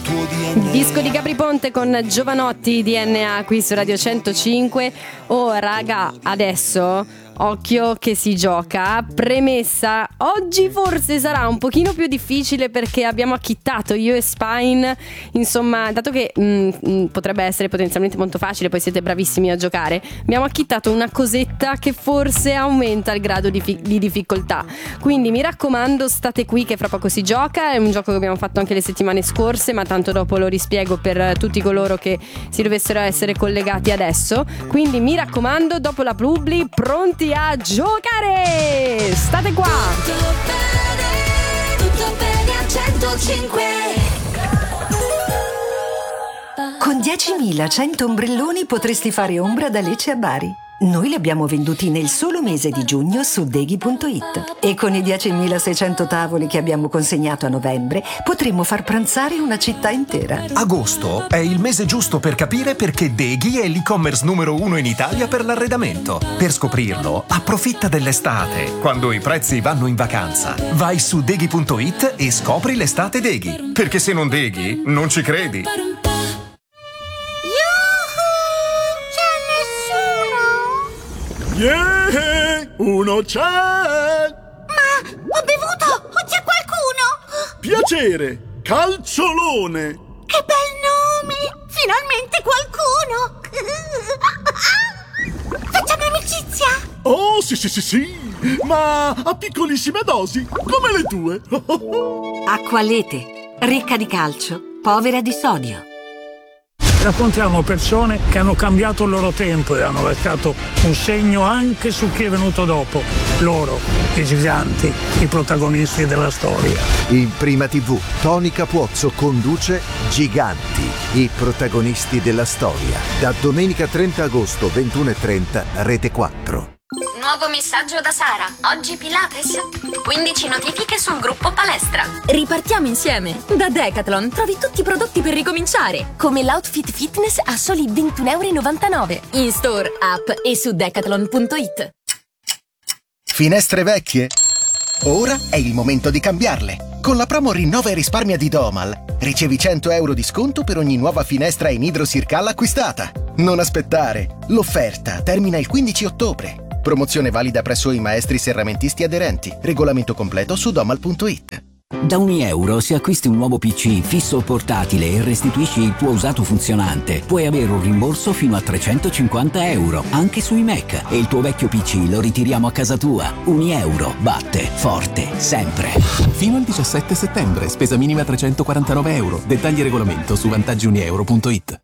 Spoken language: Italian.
tuo DNA. Disco di Gabry Ponte con Giovanotti, DNA qui su Radio 105. Oh raga, adesso occhio che si gioca. Premessa, oggi forse sarà un pochino più difficile perché abbiamo acchittato io e Spine. Insomma, dato che potrebbe essere potenzialmente molto facile, poi siete bravissimi a giocare, abbiamo acchittato una cosetta che forse aumenta il grado di difficoltà. Quindi mi raccomando, state qui che fra poco si gioca. È un gioco che abbiamo fatto anche le settimane scorse, ma tanto dopo lo rispiego per tutti coloro che si dovessero essere collegati adesso. Quindi mi raccomando, dopo la publi, pronti a giocare! State qua! Tutto bene a 105. Con 10.100 ombrelloni potresti fare ombra da Lecce a Bari. Noi li abbiamo venduti nel solo mese di giugno su Deghi.it. E con i 10.600 tavoli che abbiamo consegnato a novembre potremmo far pranzare una città intera. Agosto è il mese giusto per capire perché Deghi è l'e-commerce numero 1 in Italia per l'arredamento. Per scoprirlo, approfitta dell'estate, quando i prezzi vanno in vacanza. Vai su Deghi.it e scopri l'estate Deghi. Perché se non Deghi, non ci credi. Yeah, uno c'è! Ma ho bevuto! O c'è qualcuno? Piacere, Calciolone! Che bel nome! Finalmente qualcuno! Facciamo amicizia! Oh, sì, ma a piccolissime dosi, come le tue. Acqualete, ricca di calcio, povera di sodio. Raccontiamo persone che hanno cambiato il loro tempo e hanno lasciato un segno anche su chi è venuto dopo. Loro, i giganti, i protagonisti della storia. In Prima TV, Tony Capuozzo conduce Giganti, i protagonisti della storia. Da domenica 30 agosto, 21:30, Rete 4. Nuovo messaggio da Sara. Oggi Pilates. 15 notifiche sul gruppo palestra. Ripartiamo insieme. Da Decathlon trovi tutti i prodotti per ricominciare, come l'outfit fitness a soli €21,99. In store, app e su decathlon.it. Finestre vecchie? Ora è il momento di cambiarle. Con la promo Rinnova e risparmia di Domal ricevi €100 di sconto per ogni nuova finestra in idrosircal acquistata. Non aspettare. L'offerta termina il 15 ottobre. Promozione valida presso i maestri serramentisti aderenti. Regolamento completo su domal.it. Da €1 se acquisti un nuovo PC fisso o portatile e restituisci il tuo usato funzionante, puoi avere un rimborso fino a €350, anche sui Mac, e il tuo vecchio PC lo ritiriamo a casa tua. €1 batte forte sempre. Fino al 17 settembre, spesa minima €349. Dettagli e regolamento su vantaggiunieuro.it.